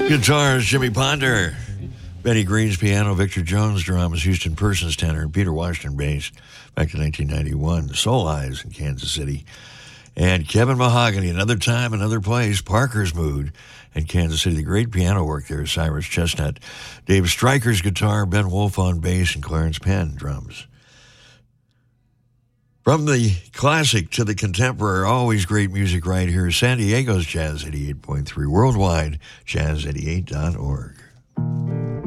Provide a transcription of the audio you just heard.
Guitars, Jimmy Ponder. Benny Green's piano, Victor Jones drums, Houston Persons tenor, and Peter Washington bass back to 1991. Soul Eyes in Kansas City. And Kevin Mahogany, Another Time, Another Place, Parker's Mood in Kansas City. The great piano work there, Cyrus Chestnut. Dave Stryker's guitar, Ben Wolf on bass, and Clarence Penn drums. From the classic to the contemporary, always great music right here. San Diego's Jazz 88.3, worldwide, jazz88.org.